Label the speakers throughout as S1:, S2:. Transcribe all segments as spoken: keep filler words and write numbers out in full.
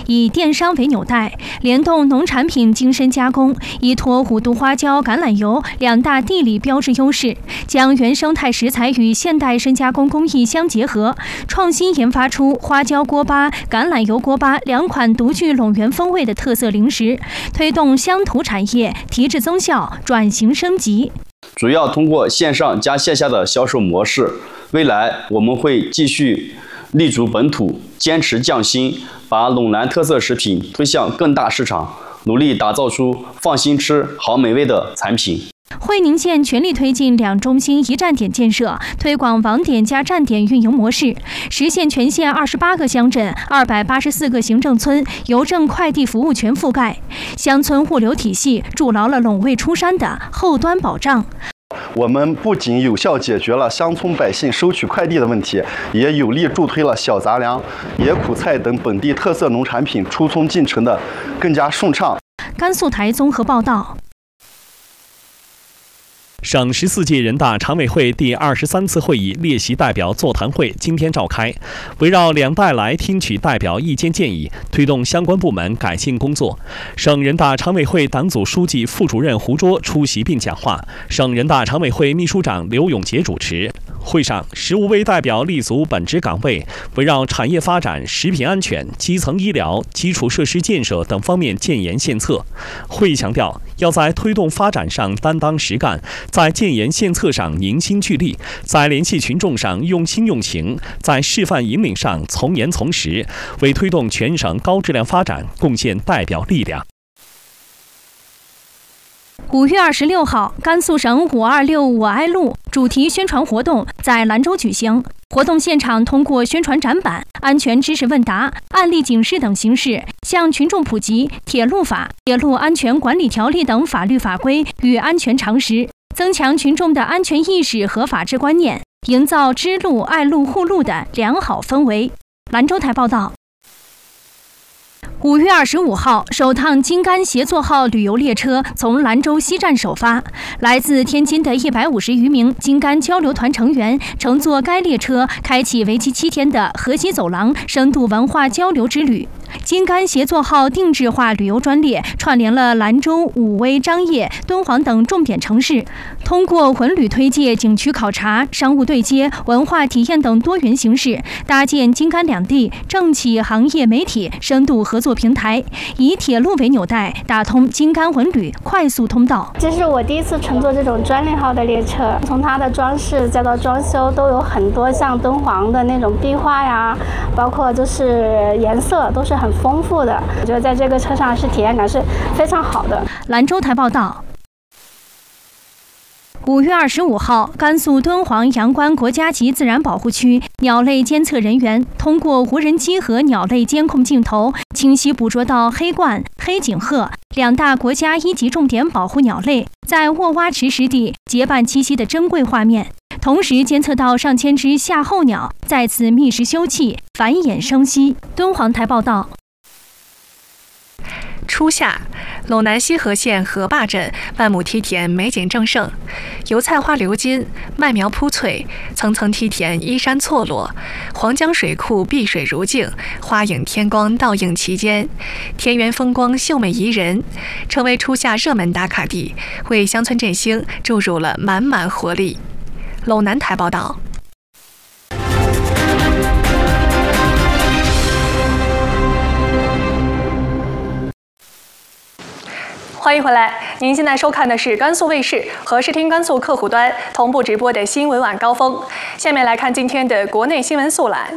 S1: 以电商为纽带，联动农产品精深加工，依托五毒花椒、橄榄油两大地理标志优势，将原生态食材与现代深加工工艺相结合，创新研发出花椒锅巴、橄榄油锅巴两款独具陇源风味的特色零食，推动乡土产业提质增效、转型升级。
S2: 主要通过线上加线下的销售模式，未来我们会继续立足本土，坚持匠心，把陇南特色食品推向更大市场，努力打造出放心吃、好美味的产品。
S1: 会宁县全力推进两中心一站点建设，推广网点加站点运营模式，实现全县二十八个乡镇、二百八十四个行政村邮政快递服务全覆盖，乡村物流体系筑牢了陇味出山的后端保障。
S3: 我们不仅有效解决了乡村百姓收取快递的问题，也有力助推了小杂粮、野苦菜等本地特色农产品出村进程的更加顺畅。
S1: 甘肃台综合报道。
S4: 省十四届人大常委会第二十三次会议列席代表座谈会今天召开，围绕两代来听取代表意见建议，推动相关部门改进工作。省人大常委会党组书记、副主任胡卓出席并讲话，省人大常委会秘书长刘永杰主持。会上，十五位代表立足本职岗位，围绕产业发展、食品安全、基层医疗、基础设施建设等方面建言献策。会议强调，要在推动发展上担当实干，在建言献策上凝心聚力，在联系群众上用心用情，在示范引领上从严从实，为推动全省高质量发展贡献代表力量。
S1: 五月二十六号，甘肃省五二六我爱路主题宣传活动在兰州举行。活动现场通过宣传展板、安全知识问答、案例警示等形式，向群众普及铁路法、铁路安全管理条例等法律法规与安全常识，增强群众的安全意识和法治观念，营造知路、爱路、护路的良好氛围。兰州台报道。五月二十五号，首趟京甘协作号旅游列车从兰州西站首发，来自天津的一百五十余名京甘交流团成员乘坐该列车，开启为期七天的河西走廊深度文化交流之旅。京甘协作号定制化旅游专列串联了兰州、武威、张掖、敦煌等重点城市，通过文旅推介、景区考察、商务对接、文化体验等多元形式，搭建京甘两地政企、行业、媒体深度合作平台，以铁路为纽带，打通京甘文旅快速通道。
S5: 这是我第一次乘坐这种专列号的列车，从它的装饰再到装修，都有很多像敦煌的那种壁画呀，包括就是颜色都是很丰富的。我觉得在这个车上是体验感是非常好的。
S1: 兰州台报道。五月二十五号，甘肃敦煌阳关国家级自然保护区鸟类监测人员通过无人机和鸟类监控镜头，清晰捕捉到黑鹳、黑颈鹤两大国家一级重点保护鸟类在沃洼池湿地结伴栖息的珍贵画面，同时监测到上千只夏候鸟在此觅食休憩、繁衍生息。敦煌台报道。
S6: 初夏，陇南西河县河坝镇万亩梯田美景正盛，油菜花流金，麦苗铺翠，层层梯田依山错落，黄江水库碧水如镜，花影天光倒映其间，田园风光秀美宜人，成为初夏热门打卡地，为乡村振兴注入了满满活力。陇南台报道。欢迎回来，您现在收看的是甘肃卫视和视听甘肃客户端同步直播的新闻晚高峰。下面来看今天的国内新闻速览。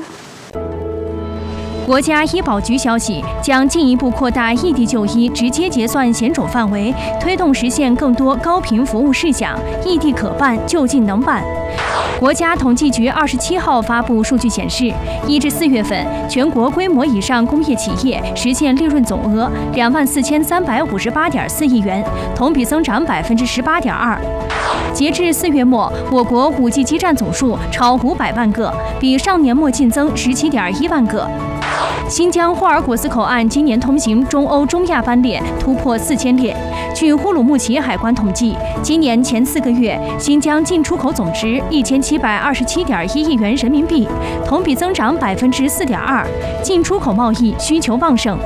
S1: 国家医保局消息，将进一步扩大异地就医直接结算险种范围，推动实现更多高频服务事项，异地可办，就近能办。国家统计局二十七号发布数据显示，一至四月份，全国规模以上工业企业实现利润总额两万四千三百五十八点四亿元，同比增长百分之十八点二。截至四月末，我国 五 G 基站总数超五百万个，比上年末净增十七点一万个。新疆霍尔果斯口岸今年通行中欧中亚班列突破四千列。据乌鲁木齐海关统计，今年前四个月，新疆进出口总值一千七百二十七点一亿元人民币，同比增长百分之四点二，进出口贸易需求旺盛。